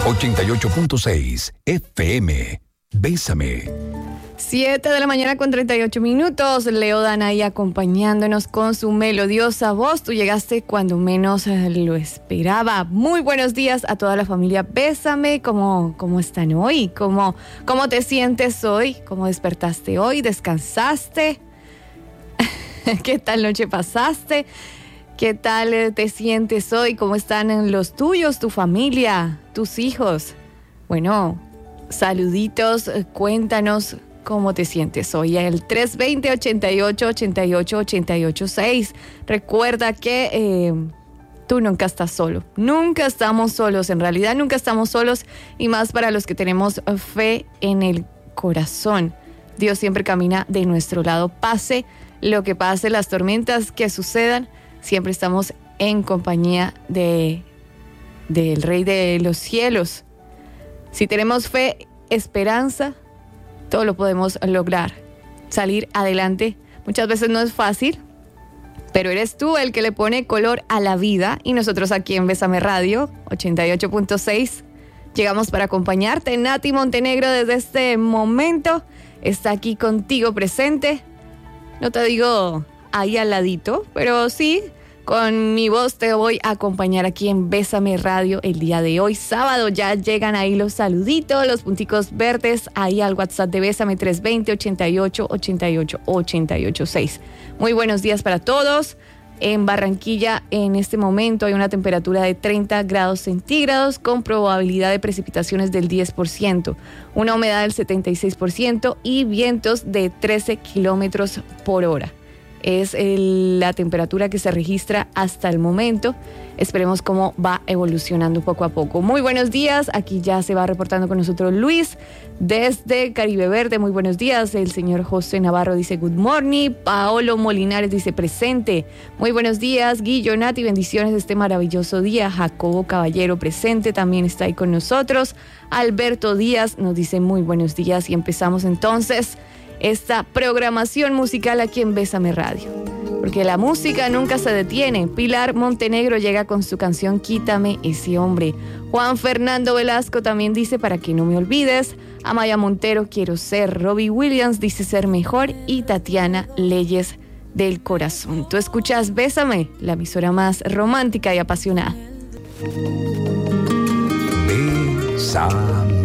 88.6 FM. Bésame. 7:38 a.m. Leo Dan ahí acompañándonos con su melodiosa voz. Tú llegaste cuando menos lo esperaba. Muy buenos días a toda la familia Bésame. ¿Cómo están hoy? ¿Cómo te sientes hoy? ¿Cómo despertaste hoy? ¿Descansaste? ¿Qué tal noche pasaste? ¿Qué tal te sientes hoy? ¿Cómo están los tuyos, tu familia, tus hijos? Bueno, saluditos, cuéntanos cómo te sientes hoy. El 320-88-88-88-6. Recuerda que tú nunca estás solo. Nunca estamos solos. En realidad nunca estamos solos. Y más para los que tenemos fe en el corazón. Dios siempre camina de nuestro lado. Pase lo que pase, las tormentas que sucedan, siempre estamos en compañía del Rey de los cielos. Si tenemos fe, esperanza, todo lo podemos lograr. Salir adelante muchas veces no es fácil, pero eres tú el que le pone color a la vida. Y nosotros aquí en Bésame Radio 88.6 llegamos para acompañarte. Nati Montenegro desde este momento está aquí contigo presente. No te digo ahí al ladito, pero sí, con mi voz te voy a acompañar aquí en Bésame Radio el día de hoy, sábado. Ya llegan ahí los saluditos, los punticos verdes, ahí al WhatsApp de Bésame 320-88-88-88-6. Muy buenos días para todos. En Barranquilla, en este momento, hay una temperatura de 30 grados centígrados con probabilidad de precipitaciones del 10%, una humedad del 76% y vientos de 13 kilómetros por hora. Es la temperatura que se registra hasta el momento. Esperemos cómo va evolucionando poco a poco. Muy buenos días. Aquí ya se va reportando con nosotros Luis desde Caribe Verde. Muy buenos días. El señor José Navarro dice good morning. Paolo Molinares dice presente. Muy buenos días. Guillo, Nati, bendiciones de este maravilloso día. Jacobo Caballero presente, también está ahí con nosotros. Alberto Díaz nos dice muy buenos días y empezamos entonces esta programación musical aquí en Bésame Radio, porque la música nunca se detiene. Pilar Montenegro llega con su canción Quítame ese hombre. Juan Fernando Velasco también dice para que no me olvides. Amaya Montero, quiero ser. Robbie Williams dice ser mejor. Y Tatiana Leyes, del corazón. Tú escuchas Bésame, la emisora más romántica y apasionada. Bésame.